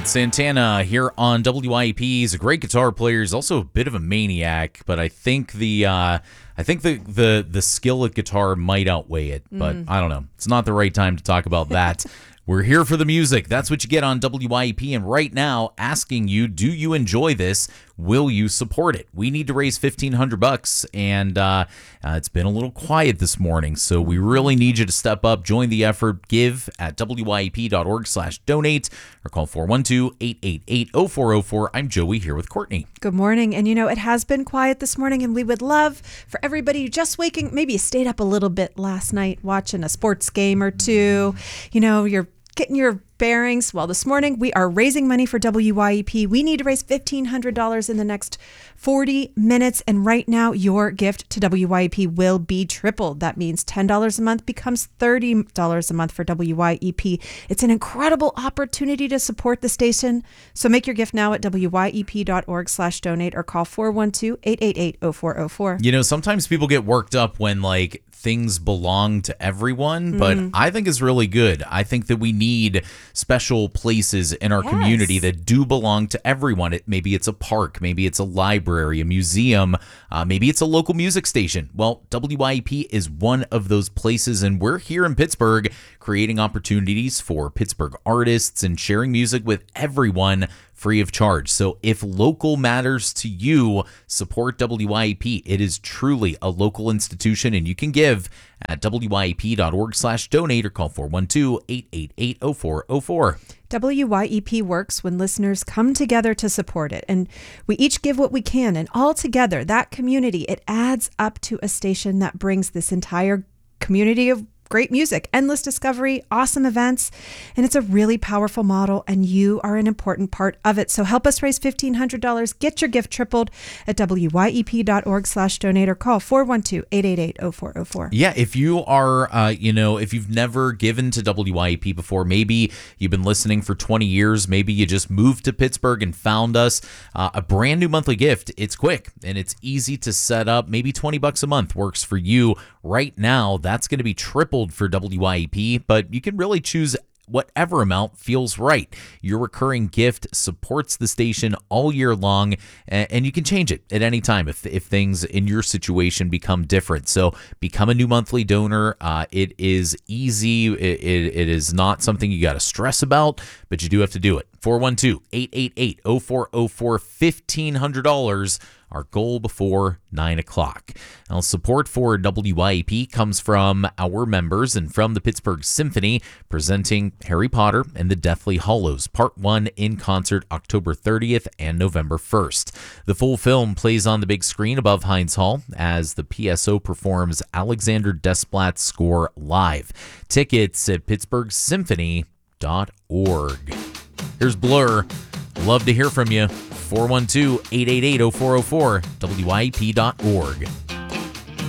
right, Santana here on WIP. He's a great guitar player. He's also a bit of a maniac, but I think the skill at guitar might outweigh it. But I don't know. It's not the right time to talk about that. We're here for the music. That's what you get on WIP. And right now, asking you, do you enjoy this? Will you support it? We need to raise $1,500, and it's been a little quiet this morning, so we really need you to step up, join the effort, give at WIP.org/donate, or call 412-888-0404. I'm Joey here with Courtney. Good morning. And it has been quiet this morning, and we would love for everybody just waking, maybe you stayed up a little bit last night watching a sports game or two. You're getting your bearings. Well, this morning we are raising money for WIP. We need to raise $1,500 in the next 40 minutes. And right now, your gift to WIP will be tripled. That means $10 a month becomes $30 a month for WIP. It's an incredible opportunity to support the station. So make your gift now at WIP.org/donate or call 412-888-0404. Sometimes people get worked up when things belong to everyone, but I think it's really good. I think that we need special places in our community that do belong to everyone. Maybe it's a park, maybe it's a library, a museum, maybe it's a local music station. Well, WIP is one of those places, and we're here in Pittsburgh creating opportunities for Pittsburgh artists and sharing music with everyone free of charge. So if local matters to you, support WIP. It is truly a local institution, and you can give at WIP.org/donate or call 412-888-0404. WIP works when listeners come together to support it, and we each give what we can, and all together, that community, it adds up to a station that brings this entire community of great music, endless discovery, awesome events, and it's a really powerful model, and you are an important part of it. So help us raise $1,500. Get your gift tripled at WIP.org/donate or call 412-888-0404. Yeah, if you are, if you've never given to WIP before, maybe you've been listening for 20 years, maybe you just moved to Pittsburgh and found us, a brand new monthly gift. It's quick and it's easy to set up. Maybe $20 a month works for you right now. That's going to be tripled for WIP, but you can really choose whatever amount feels right. Your recurring gift supports the station all year long, and you can change it at any time if things in your situation become different. So become a new monthly donor. It is easy. It is not something you got to stress about, but you do have to do it. 412-888-0404, $1,500. Our goal before 9 o'clock. Now, support for WIP comes from our members and from the Pittsburgh Symphony, presenting Harry Potter and the Deathly Hallows, Part 1 in concert October 30th and November 1st. The full film plays on the big screen above Heinz Hall as the PSO performs Alexander Desplat's score live. Tickets at pittsburghsymphony.org. Here's Blur. Love to hear from you. 412-888-0404, WIP.org.